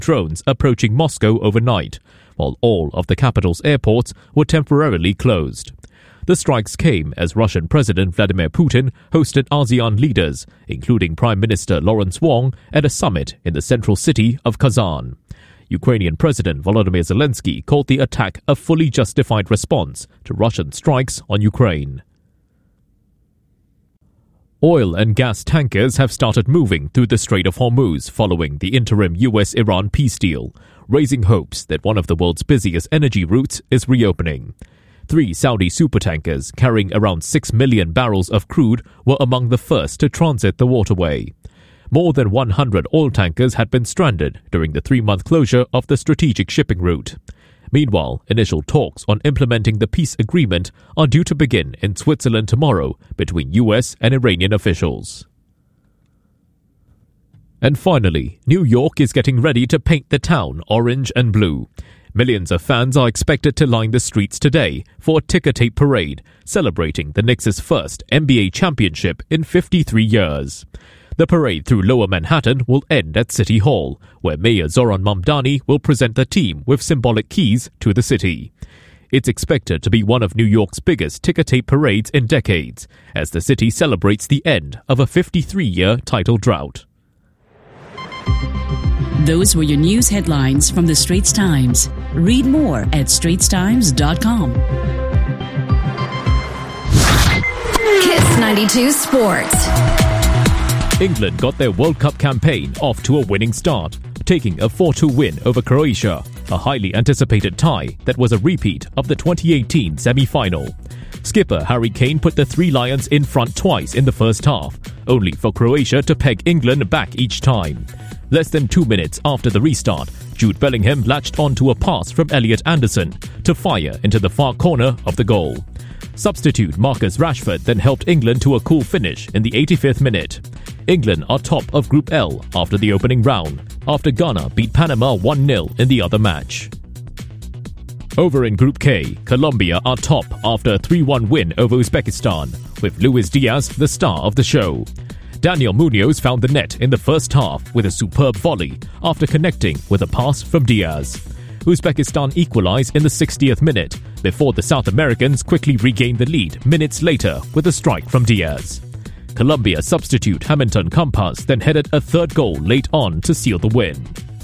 drones approaching Moscow overnight, while all of the capital's airports were temporarily closed. The strikes came as Russian President Vladimir Putin hosted ASEAN leaders, including Prime Minister Lawrence Wong, at a summit in the central city of Kazan. Ukrainian President Volodymyr Zelensky called the attack a fully justified response to Russian strikes on Ukraine. Oil and gas tankers have started moving through the Strait of Hormuz following the interim US-Iran peace deal, raising hopes that one of the world's busiest energy routes is reopening. 3 Saudi supertankers carrying around 6 million barrels of crude were among the first to transit the waterway. More than 100 oil tankers had been stranded during the 3-month closure of the strategic shipping route. Meanwhile, initial talks on implementing the peace agreement are due to begin in Switzerland tomorrow between US and Iranian officials. And finally, New York is getting ready to paint the town orange and blue. Millions of fans are expected to line the streets today for a ticker tape parade celebrating the Knicks' first NBA championship in 53 years. The parade through Lower Manhattan will end at City Hall, where Mayor Zoran Mamdani will present the team with symbolic keys to the city. It's expected to be one of New York's biggest ticker tape parades in decades, as the city celebrates the end of a 53-year title drought. Those were your news headlines from the Straits Times. Read more at straitstimes.com. Kiss 92 Sports. England got their World Cup campaign off to a winning start, taking a 4-2 win over Croatia, a highly anticipated tie that was a repeat of the 2018 semi-final. Skipper Harry Kane put the Three Lions in front twice in the first half, only for Croatia to peg England back each time. Less than 2 minutes after the restart, Jude Bellingham latched onto a pass from Elliot Anderson to fire into the far corner of the goal. Substitute Marcus Rashford then helped England to a cool finish in the 85th minute. England are top of Group L after the opening round, after Ghana beat Panama 1-0 in the other match. Over in Group K, Colombia are top after a 3-1 win over Uzbekistan, with Luis Diaz the star of the show. Daniel Munoz found the net in the first half with a superb volley after connecting with a pass from Diaz. Uzbekistan equalized in the 60th minute before the South Americans quickly regained the lead minutes later with a strike from Diaz. Colombia substitute Hamilton Campas then headed a third goal late on to seal the win.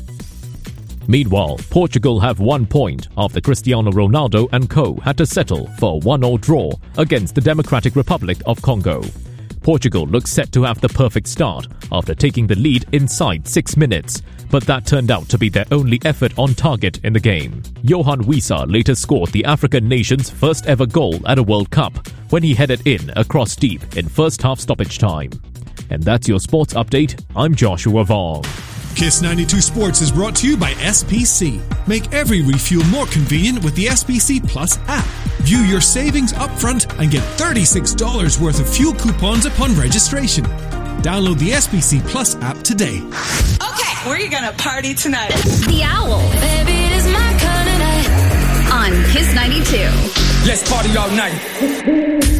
Meanwhile, Portugal have 1 point after Cristiano Ronaldo and co had to settle for a 1-1 draw against the Democratic Republic of Congo. Portugal looks set to have the perfect start after taking the lead inside 6 minutes, but that turned out to be their only effort on target in the game. Johan Wissa later scored the African nation's first ever goal at a World Cup when he headed in across deep in first half stoppage time. And that's your sports update. I'm Joshua Vong. Kiss 92 Sports is brought to you by SPC. Make every refuel more convenient with the SPC Plus app. View your savings upfront and get $36 worth of fuel coupons upon registration. Download the SPC Plus app today. Okay, where are you gonna party tonight? The Owl. Baby, it is my kind of night. On Kiss 92. Let's party all night.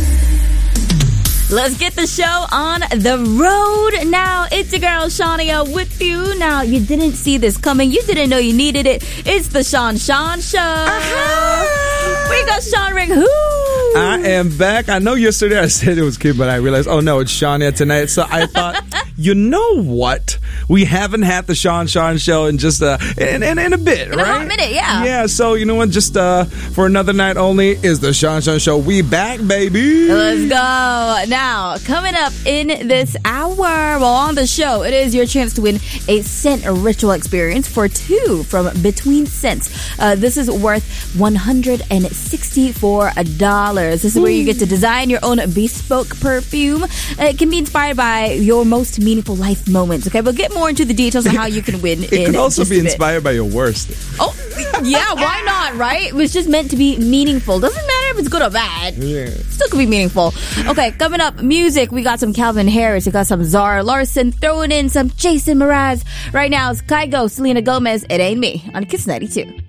Let's get the show on the road. Now, it's your girl, Shania, with you. Now, you didn't see this coming. You didn't know you needed it. It's the Sean Show. We got Sean Ring. Who? I am back. I know yesterday I said it was Kim, but I realized, oh no, it's Shania tonight. So I thought, you know what? We haven't had the Sean Show in just in a bit, in right? a hot minute, yeah. Yeah, so you know what? Just for another night only is the Sean Show. We back, baby. Let's go. Now, coming up in this hour, well, on the show, it is your chance to win a scent ritual experience for 2 from Between Scents. This is worth $164. This is where you get to design your own bespoke perfume. It can be inspired by your most meaningful life moments. Okay, we'll get more into the details on how you can win. It could also be inspired by your worst. Oh, yeah, why not, right? It was just meant to be meaningful. Doesn't matter if it's good or bad. Yeah. Still could be meaningful. Okay, coming up, music. We got some Calvin Harris. We got some Zara Larson. Throwing in some Jason Mraz. Right now, it's Kygo, Selena Gomez. It Ain't Me on Kiss 92.